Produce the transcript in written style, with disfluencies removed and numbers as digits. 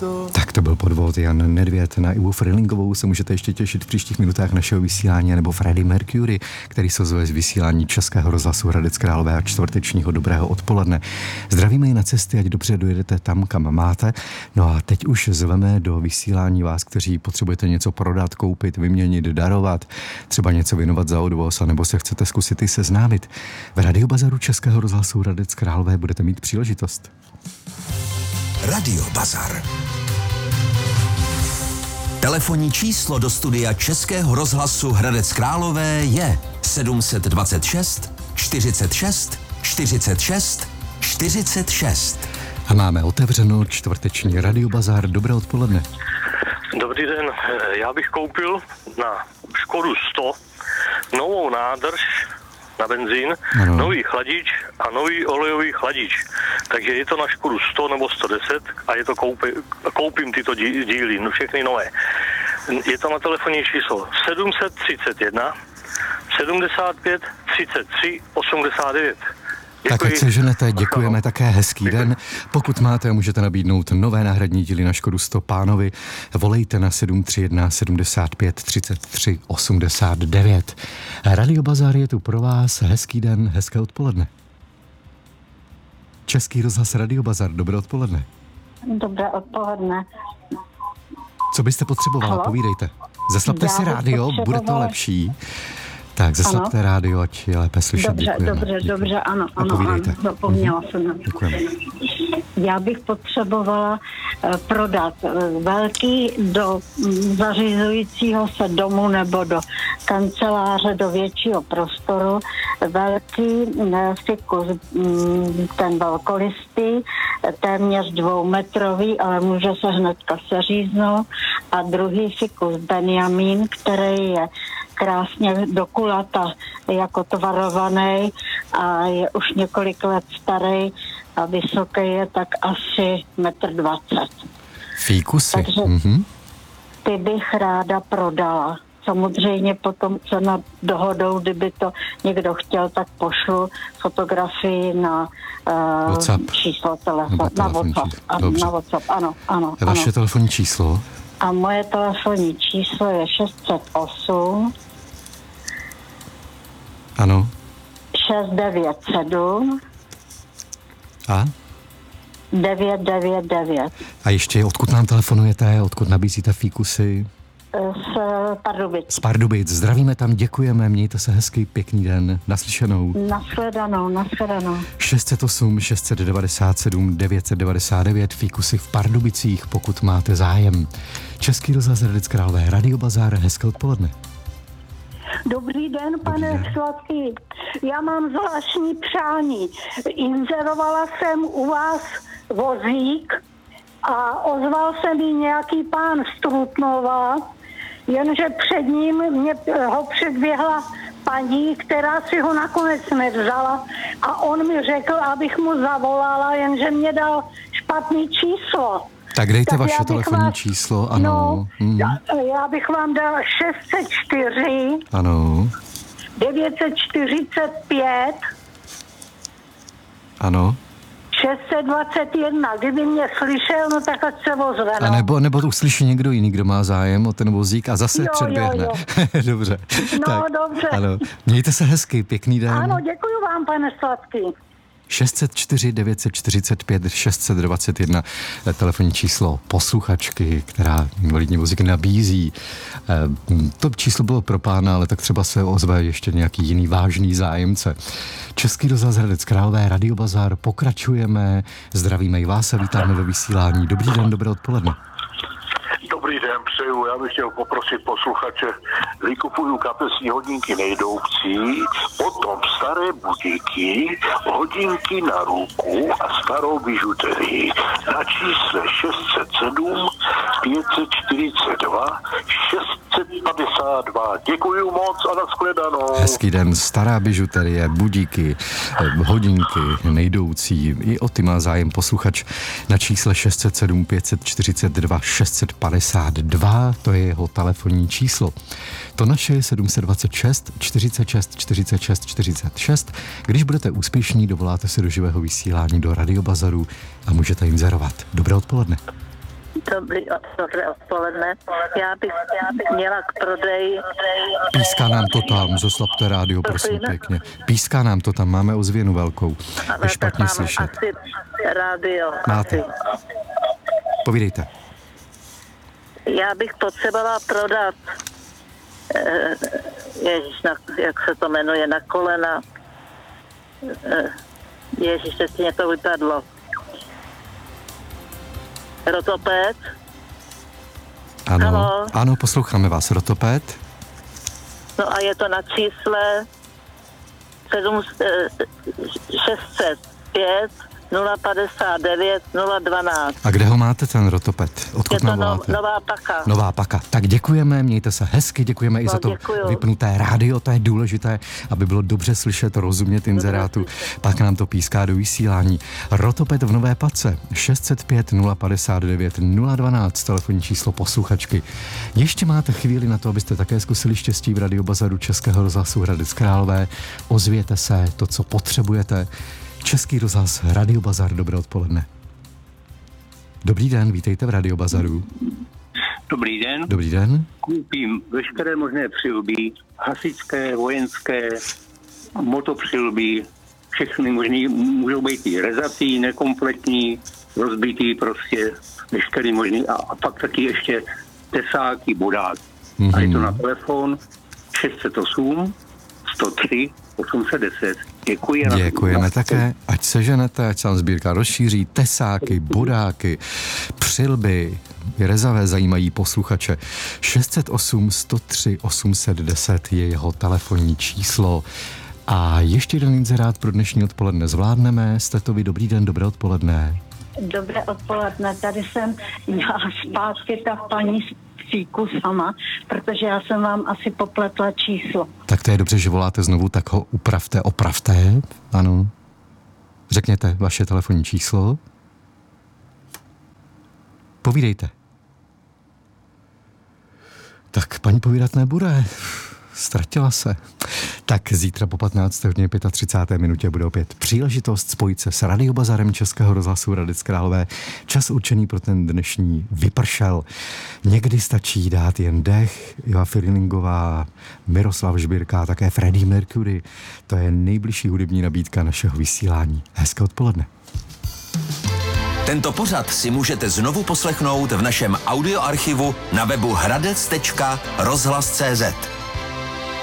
Tak to byl podvod Jan Nedvěd. Na Ivu Freelingovou se můžete ještě těšit v příštích minutách našeho vysílání, nebo Freddie Mercury, který se ozve z vysílání Českého rozhlasu Hradec Králové a čtvrtečního dobrého odpoledne. Zdravíme i na cesty, ať dobře dojedete tam, kam máte. No a teď už zveme do vysílání vás, kteří potřebujete něco prodat, koupit, vyměnit, darovat, třeba něco věnovat za odvoz, nebo se chcete zkusit i seznámit. V Radiobazaru Českého rozhlasu Hradec Králové budete mít příležitost. Radiobazar. Telefonní číslo do studia Českého rozhlasu Hradec Králové je 726 46 46 46. A máme otevřeno čtvrteční Radiobazar. Dobré odpoledne. Dobrý den, já bych koupil na Škodu 100 novou nádrž na benzín, ano. Nový chladič a nový olejový chladič. Takže je to na Škodu 100 nebo 110 a je to koupím tyto díly, všechny nové. Je to na telefonní číslo 731 75 33 89. Tak ať se ženete, děkujeme, také hezký den. Pokud máte, můžete nabídnout nové náhradní díly na Škodu 100 pánovi. Volejte na 731 75 33 89. Radiobazar je tu pro vás. Hezký den, hezké odpoledne. Český rozhlas Radiobazar, dobré odpoledne. Dobré odpoledne. Co byste potřebovala, povídejte. Zaslapte si rádio, bude to lepší. Tak, zaslapte rádio, ať je lépe slyšet. Dobře, ano, zapomněla jsem. Děkujeme. Já bych potřebovala prodat velký do zařizujícího se domu nebo do kanceláře, do většího prostoru, velký fikus, ten velkolistý, téměř 2metrový, ale může se hnedka seříznout, a druhý fikus Benjamin, který je krásně dokulata jako tvarovaný a je už několik let starý a vysoký je tak asi 1,20 m. Fíkusy. Takže ty bych ráda prodala. Samozřejmě potom cena dohodou, kdyby to někdo chtěl, tak pošlu fotografii na číslo telefonu. Na WhatsApp, ano. Vaše telefonní číslo? A moje telefonní číslo je 608 Ano. 697 A? 999. A ještě, odkud nám telefonujete, odkud nabízíte fíkusy? Z Pardubic. Z Pardubic. Zdravíme tam, děkujeme, mějte se hezký, pěkný den. Naslyšenou. Nashledanou. 608 697 999, fíkusy v Pardubicích, pokud máte zájem. Český rozhlas Hradec Králové, Radiobazar, hezké odpoledne. Dobrý den, pane Sladký. Já mám zvláštní přání. Inzerovala jsem u vás vozík a ozval se mi nějaký pán z Trutnova, jenže před ním mě ho předběhla paní, která si ho nakonec nevzala, a on mi řekl, abych mu zavolala, jenže mě dal špatný číslo. Tak dejte vaše telefonní číslo, ano. Já bych vám dal 604. Ano. 945. Ano. 621. Kdyby mě slyšel, no tak ať se ozve. A nebo to uslyší někdo jiný, kdo má zájem o ten vozík a zase předběhne. Dobře. No, tak, dobře. Ano. Mějte se hezky, pěkný den. Ano, děkuji vám, pane Sladký. 604 945 621 telefonní číslo posluchačky, která invalidní vozík nabízí. To číslo bylo pro pána, ale tak třeba se ozve ještě nějaký jiný vážný zájemce. Český rozhlas Hradec Králové, Radiobazar, pokračujeme. Zdravíme i vás a vítáme ve vysílání. Dobrý den, dobré odpoledne. Dobrý den, přeju. Já bych chtěl poprosit posluchače, vykupuju kapesní hodinky nejdoucí, potom staré budíky, hodinky na ruku a starou bižuterii na čísle 607 542 652. Děkuju moc a nashledanou. Hezký den, stará bižuterie, budíky, hodinky nejdoucí. I o ty má zájem posluchač na čísle 607 542 652. To je jeho telefonní číslo. To naše je 726 46 46 46. Když budete úspěšní, dovoláte se do živého vysílání do Radiobazaru a můžete inzerovat. Dobré odpoledne. Dobré odpoledne. Já bych měla k prodeji. Píská nám to tam, zoslabte rádio, prosím pěkně. Píská nám to tam, máme ozvěnu velkou. Je špatně slyšet. Asi rádio. Máte. Povídejte. Já bych potřebovala prodat, jak se to jmenuje, na kolena. Ježiš, teď mě to vypadlo. Rotopéd. Ano, ano, posloucháme vás. Rotopéd. No a je to na čísle 605 059 012. A kde ho máte, ten rotoped? Odkud nám voláte? Nová Paka. Nová Paka. Tak děkujeme, mějte se hezky, děkujeme i za to vypnuté rádio, to je důležité, aby bylo dobře slyšet, rozumět inzerátu. Pak nám to píská do vysílání. Rotoped v Nové Pace, 605 059 012, telefonní číslo posluchačky. Ještě máte chvíli na to, abyste také zkusili štěstí v Radiobazaru Českého rozhlasu Hradec Králové. Ozvěte se to, co potřebujete. Český rozhlas, Radiobazar, dobré odpoledne. Dobrý den, vítejte v Radiobazaru. Dobrý den. Dobrý den. Koupím veškeré možné přilby, hasičské, vojenské, motopřilby, všechny možný, můžou být i rezatý, nekompletní, rozbitý prostě, veškerý možný a pak taky ještě tesáky, bodák. A je to na telefon 608 103 810. Děkuji. Děkujeme také, ať se ženete, ať se vám sbírka rozšíří, tesáky, bodáky, přilby, rezavé zajímají posluchače. 608 103 810 je jeho telefonní číslo. A ještě jeden inzerát pro dnešní odpoledne zvládneme. Stetovi, dobrý den, dobré odpoledne. Dobré odpoledne, tady jsem měla zpátky ta paní Cíku sama, protože já jsem vám asi popletla číslo. Tak to je dobře, že voláte znovu, tak ho opravte, ano. Řekněte vaše telefonní číslo. Povídejte. Tak paní povídat nebude. Ztratila se. Tak zítra po 15. hodině 35. minutě bude opět příležitost spojit se s Radiobazarem Českého rozhlasu Hradec Králové. Čas určený pro ten dnešní vypršel. Někdy stačí dát jen dech. Jova Firilingová, Miroslav Žbírka, také Freddie Mercury. To je nejbližší hudební nabídka našeho vysílání. Hezké odpoledne. Tento pořad si můžete znovu poslechnout v našem audioarchivu na webu hradec.rozhlas.cz.